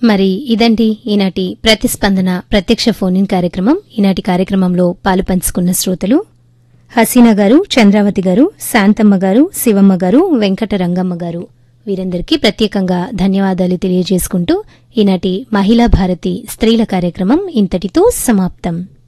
మరి ఇదండి ఈనాటి ప్రతిస్పందన ప్రత్యక్ష ఫోన్ ఇన్ కార్యక్రమం. ఈనాటి కార్యక్రమంలో పాలు పంచుకున్న శ్రోతలు హసీనా గారు, చంద్రావతి గారు, శాంతమ్మ గారు, శివమ్మ గారు, వెంకట రంగమ్మ గారు. వీరందరికీ ప్రత్యేకంగా ధన్యవాదాలు తెలియజేసుకుంటూ ఈనాటి మహిళా భారతి స్త్రీల కార్యక్రమం ఇంతటితో సమాప్తం.